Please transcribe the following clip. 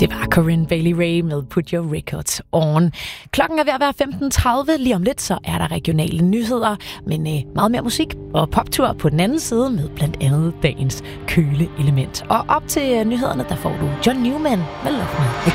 Det var Corinne Bailey Rae med Put Your Records On. Klokken er ved at være 15:30. Lige om lidt, så er der regionale nyheder, men meget mere musik og poptur på den anden side med blandt andet dagens køleelement. Og op til nyhederne, der får du John Newman med Love Me Again.